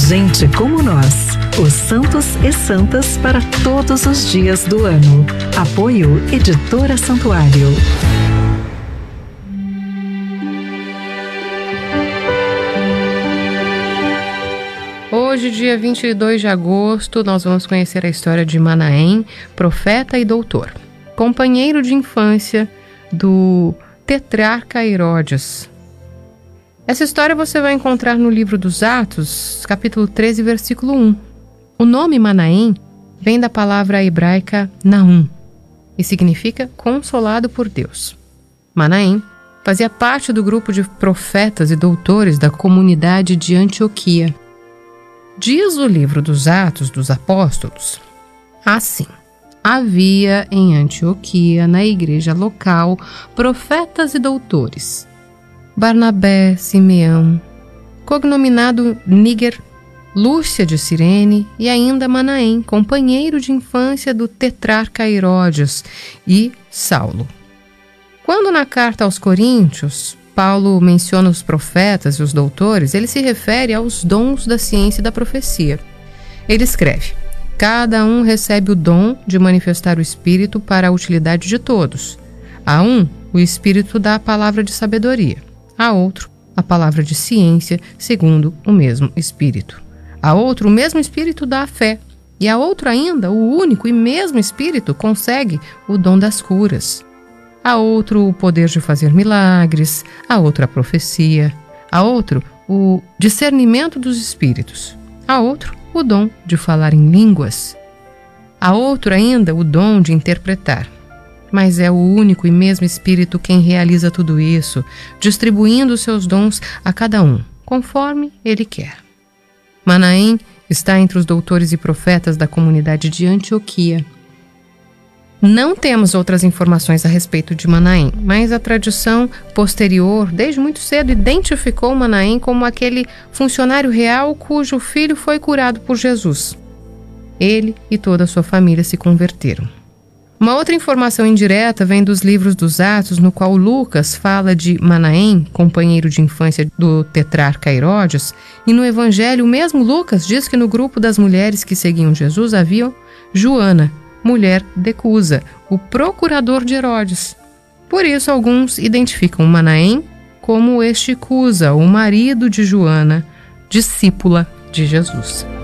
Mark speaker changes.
Speaker 1: gente como nós. Os santos e santas para todos os dias do ano. Apoio Editora Santuário.
Speaker 2: Hoje, dia 22 de agosto, nós vamos conhecer a história de Manaém, profeta e doutor, companheiro de infância do tetrarca Herodes. Essa história você vai encontrar no livro dos Atos, capítulo 13, versículo 1. O nome Manaém vem da palavra hebraica Nahum e significa consolado por Deus. Manaém fazia parte do grupo de profetas e doutores da comunidade de Antioquia. Diz o livro dos Atos dos Apóstolos assim: havia em Antioquia, na igreja local, profetas e doutores: Barnabé, Simeão, cognominado Níger, Lúcia de Cirene e ainda Manaém, companheiro de infância do tetrarca Herodes, e Saulo. Quando na carta aos Coríntios Paulo menciona os profetas e os doutores, ele se refere aos dons da ciência e da profecia. Ele escreve: cada um recebe o dom de manifestar o Espírito para a utilidade de todos. A um, o Espírito dá a palavra de sabedoria. A outro, a palavra de ciência, segundo o mesmo Espírito. A outro, o mesmo Espírito dá a fé. E a outro ainda, o único e mesmo Espírito consegue o dom das curas. A outro, o poder de fazer milagres. A outro, a profecia. A outro, o discernimento dos espíritos. A outro, o dom de falar em línguas. A outro ainda, o dom de interpretar. Mas é o único e mesmo Espírito quem realiza tudo isso, distribuindo os seus dons a cada um, conforme ele quer. Manaém está entre os doutores e profetas da comunidade de Antioquia. Não temos outras informações a respeito de Manaém, mas a tradição posterior, desde muito cedo, identificou Manaém como aquele funcionário real cujo filho foi curado por Jesus. Ele e toda a sua família se converteram. Uma outra informação indireta vem dos livros dos Atos, no qual Lucas fala de Manaém, companheiro de infância do tetrarca Herodes, e no Evangelho o mesmo Lucas diz que no grupo das mulheres que seguiam Jesus havia Joana, mulher de Cusa, o procurador de Herodes. Por isso, alguns identificam Manaém como este Cusa, o marido de Joana, discípula de Jesus.